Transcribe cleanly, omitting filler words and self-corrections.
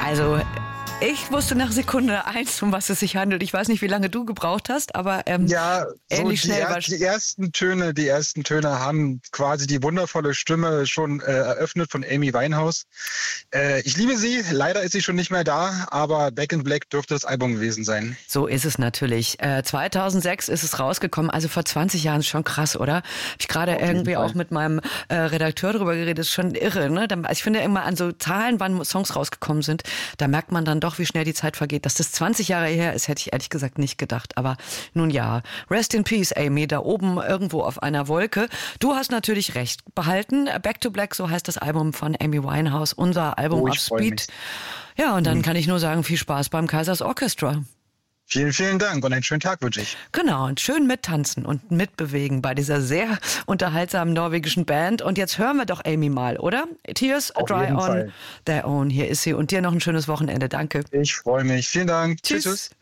Also, ich wusste nach Sekunde 1, um was es sich handelt. Ich weiß nicht, wie lange du gebraucht hast, aber ja, ähnlich so schnell war die ersten Töne haben quasi die wundervolle Stimme schon eröffnet von Amy Winehouse. Ich liebe sie, leider ist sie schon nicht mehr da, aber Back in Black dürfte das Album gewesen sein. So ist es natürlich. 2006 ist es rausgekommen, also vor 20 Jahren, ist schon krass, oder? Habe ich gerade irgendwie auch mit meinem Redakteur drüber geredet, ist schon irre, ne? Also ich finde immer an so Zahlen, wann Songs rausgekommen sind, da merkt man dann doch, wie schnell die Zeit vergeht. Dass das 20 Jahre her ist, hätte ich ehrlich gesagt nicht gedacht. Aber nun ja, rest in peace, Amy, da oben irgendwo auf einer Wolke. Du hast natürlich recht behalten. Back to Black, so heißt das Album von Amy Winehouse, unser Album auf Speed. Ja, und dann kann ich nur sagen, viel Spaß beim Kaisers Orchestra. Vielen, vielen Dank und einen schönen Tag wünsche ich. Genau, und schön mittanzen und mitbewegen bei dieser sehr unterhaltsamen norwegischen Band. Und jetzt hören wir doch Amy mal, oder? Tears Dry on Their Own. Hier ist sie. Und dir noch ein schönes Wochenende. Danke. Ich freue mich. Vielen Dank. Tschüss.